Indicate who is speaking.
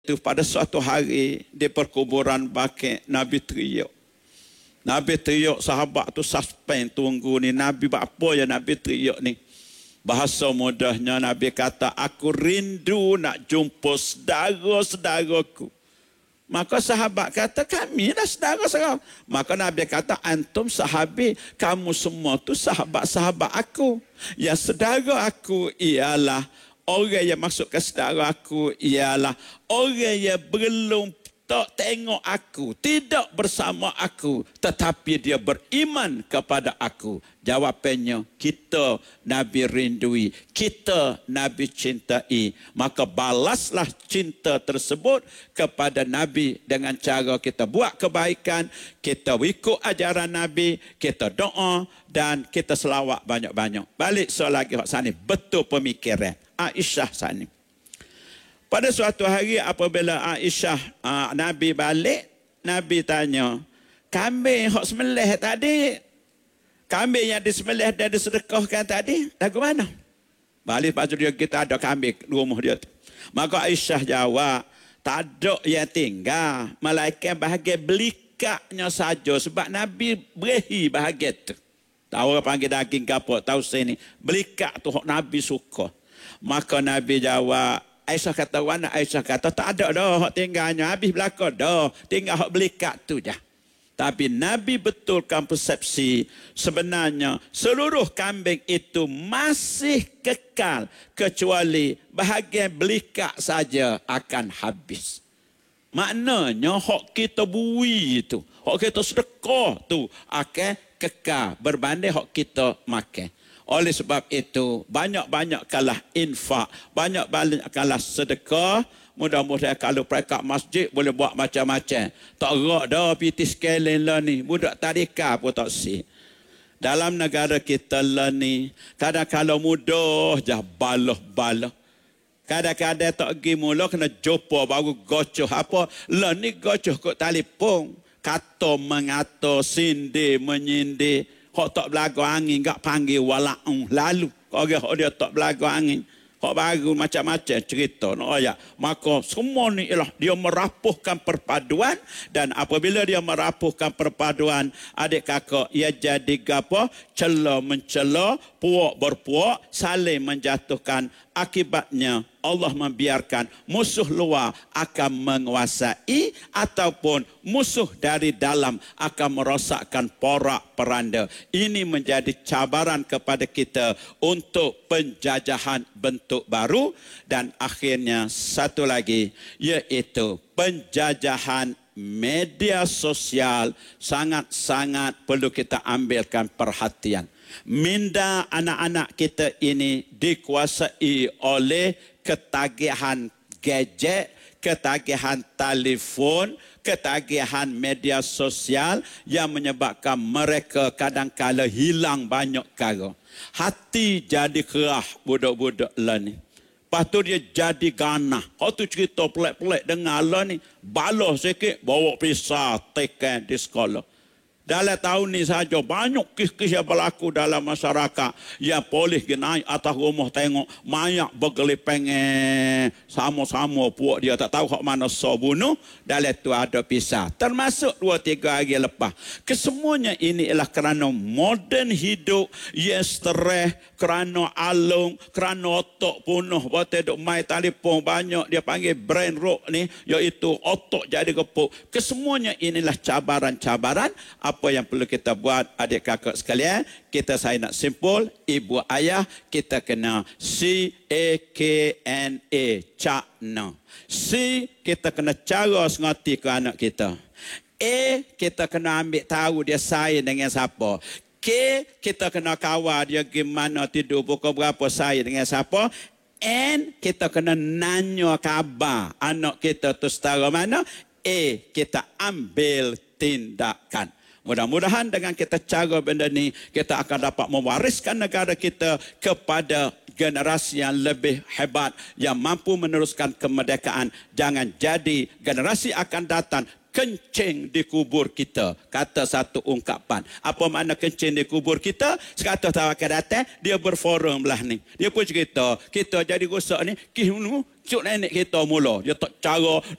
Speaker 1: Itu pada suatu hari di perkuburan baki Nabi teriak. Nabi teriak, sahabat tu suspend tunggu ni. Nabi buat apa ya Nabi teriak ni? Bahasa mudahnya Nabi kata, aku rindu nak jumpa saudara-saudaraku. Maka sahabat kata, kami dah saudara-saudara. Maka Nabi kata, antum sahabi, kamu semua tu sahabat-sahabat aku. Yang saudara aku ialah orang yang masuk ke saudara aku ialah orang yang belum tak tengok aku, tidak bersama aku, tetapi dia beriman kepada aku. Jawapannya, kita Nabi rindui, kita Nabi cintai. Maka balaslah cinta tersebut kepada Nabi dengan cara kita buat kebaikan, kita ikut ajaran Nabi, kita doa dan kita selawat banyak-banyak. Balik soal lagi sana, betul pemikiran Aisyah sana. Pada suatu hari apabila Aisyah Nabi balik, Nabi tanya, kambing hok sembelih tadi, kambing yang disembelih dan disedekahkan tadi, lagu mana? Balik pasal dia kita ada kambing di rumah dia. Maka Aisyah jawab, tak ada yang tinggal, malaikat bahagian belikaknya saja sebab Nabi beri bahagian tu. Tahu orang panggil daging kapok, tahu sini, belikak tu hok Nabi suka. Maka Nabi jawab, Aisyah kata, wana Aisyah kata, tak ada dah hak tinggalnya, habis belakang dah, tinggal hak belikat tu je. Tapi Nabi betulkan persepsi, sebenarnya seluruh kambing itu masih kekal, kecuali bahagian belikat saja akan habis. Maknanya hak kita bui itu, hak kita sedekah tu akan kekal, berbanding hak kita makan. Oleh sebab itu, banyak-banyak kalah infak, banyak-banyak kalah sedekah. Mudah-mudahan kalau perekat masjid boleh buat macam-macam. Tak gerak dah piti sekalian lah ni. Budak tadika pun tak si. Dalam negara kita lah ni, kadang-kadang mudah je balah-balah. Kadang-kadang tak pergi mula kena jumpa baru gocoh apa. Lah ni gocoh kot telefon. Kata mengata, sindir, menyindir. Hak tak belagu angin, tak panggil wala'ung lalu. Orang dia tak belagu angin. Hak baru macam-macam cerita. Maka semua ni ialah dia merapuhkan perpaduan. Dan apabila dia merapuhkan perpaduan, adik kakak, ia jadi apa? Cela mencela, puak berpuak, saling menjatuhkan. Akibatnya Allah membiarkan musuh luar akan menguasai ataupun musuh dari dalam akan merosakkan porak-peranda. Ini menjadi cabaran kepada kita untuk penjajahan bentuk baru dan akhirnya satu lagi iaitu penjajahan media sosial sangat-sangat perlu kita ambilkan perhatian. Minda anak-anak kita ini dikuasai oleh ketagihan gadget, ketagihan telefon, ketagihan media sosial yang menyebabkan mereka kadang-kala hilang banyak perkara. Hati jadi kerah budak-budak lah ni. Lepas tu dia jadi ganah. Kau tu cerita pelik-pelik dengar lah ni. Balah sikit, bawa pisah, tekan di sekolah. Dalam tahun ni saja banyak kes-kes yang berlaku dalam masyarakat yang polis naik atas rumah tengok mayat bergelepeng sama-sama puak dia tak tahu hak mana so bunuh. Dalam tu ada pisah. Termasuk 2-3 hari lepas. Kesemuanya ini ialah kerana moden hidup yang stres, kerana alung, kerana otak punuh. Waktu duk main telefon banyak dia panggil brain rot ni, iaitu otak jadi kepuk. Kesemuanya inilah cabaran-cabaran apa yang perlu kita buat adik kakak sekalian. Saya nak simpul, ibu ayah kita kena CAKNA, cakna. C kita kena cara sengerti ke anak kita. A kita kena ambil tahu dia sayang dengan siapa. K kita kena kawal dia gimana tidur pukul berapa sayang dengan siapa. N kita kena nanya khabar anak kita tu setara mana. A kita ambil tindakan. Mudah-mudahan dengan kita cara benda ni, kita akan dapat mewariskan negara kita kepada generasi yang lebih hebat, yang mampu meneruskan kemerdekaan. Jangan jadi generasi akan datang kencing di kubur kita. Kata satu ungkapan. Apa makna kencing di kubur kita? 100 tahun akan datang, dia berforum belah ni. Dia pun cerita, kita jadi rosak ni, cuk nenek kita mula. Dia tak cara